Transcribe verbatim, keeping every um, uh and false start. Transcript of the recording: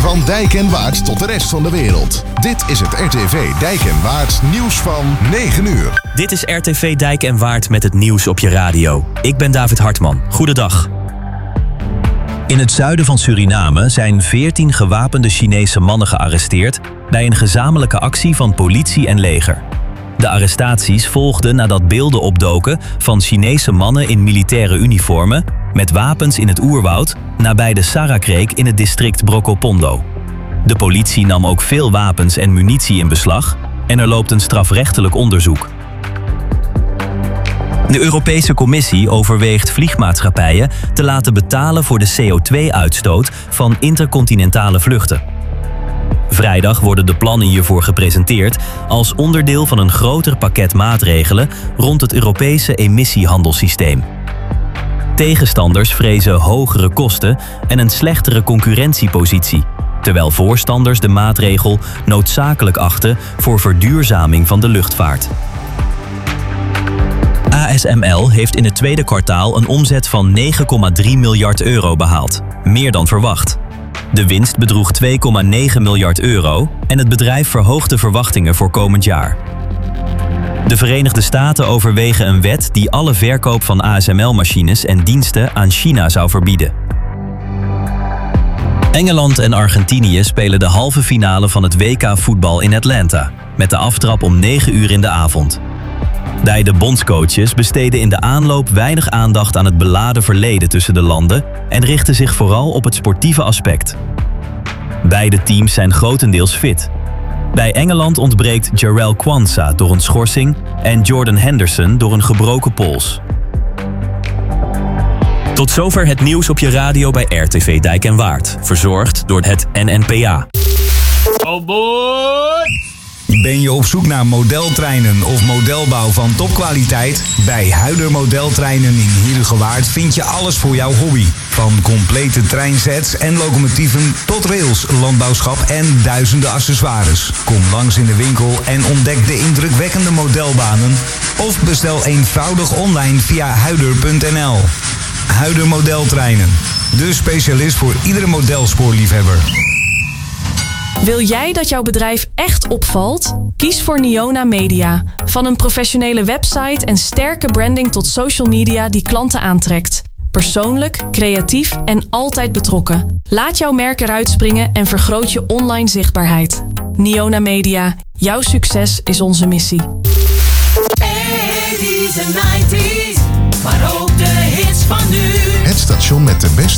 Van Dijk en Waard tot de rest van de wereld. Dit is het R T V Dijk en Waard nieuws van negen uur. Dit is R T V Dijk en Waard met het nieuws op je radio. Ik ben David Hartman. Goedendag. In het zuiden van Suriname zijn veertien gewapende Chinese mannen gearresteerd bij een gezamenlijke actie van politie en leger. De arrestaties volgden nadat beelden opdoken van Chinese mannen in militaire uniformen met wapens in het oerwoud nabij de Sarakreek in het district Brokopondo. De politie nam ook veel wapens en munitie in beslag en er loopt een strafrechtelijk onderzoek. De Europese Commissie overweegt vliegmaatschappijen te laten betalen voor de C O twee uitstoot van intercontinentale vluchten. Vrijdag worden de plannen hiervoor gepresenteerd als onderdeel van een groter pakket maatregelen rond het Europese emissiehandelssysteem. Tegenstanders vrezen hogere kosten en een slechtere concurrentiepositie, terwijl voorstanders de maatregel noodzakelijk achten voor verduurzaming van de luchtvaart. A S M L heeft in het tweede kwartaal een omzet van negen komma drie miljard euro behaald, meer dan verwacht. De winst bedroeg twee komma negen miljard euro en het bedrijf verhoogt de verwachtingen voor komend jaar. De Verenigde Staten overwegen een wet die alle verkoop van A S M L-machines en diensten aan China zou verbieden. Engeland en Argentinië spelen de halve finale van het W K voetbal in Atlanta, met de aftrap om negen uur in de avond. Beide bondscoaches besteden in de aanloop weinig aandacht aan het beladen verleden tussen de landen en richten zich vooral op het sportieve aspect. Beide teams zijn grotendeels fit. Bij Engeland ontbreekt Jarell Quansah door een schorsing en Jordan Henderson door een gebroken pols. Tot zover het nieuws op je radio bij R T V Dijk en Waard, verzorgd door het N N P A. Oh boy! Ben je op zoek naar modeltreinen of modelbouw van topkwaliteit? Bij Huider Modeltreinen in Heerhugowaard vind je alles voor jouw hobby. Van complete treinsets en locomotieven tot rails, landbouwschap en duizenden accessoires. Kom langs in de winkel en ontdek de indrukwekkende modelbanen. Of bestel eenvoudig online via huider punt n l. Huider Modeltreinen, de specialist voor iedere modelspoorliefhebber. Wil jij dat jouw bedrijf echt opvalt? Kies voor Niona Media. Van een professionele website en sterke branding tot social media die klanten aantrekt. Persoonlijk, creatief en altijd betrokken. Laat jouw merk eruit springen en vergroot je online zichtbaarheid. Niona Media. Jouw succes is onze missie. eighties en nineties, maar ook de hits van nu. Het station met de beste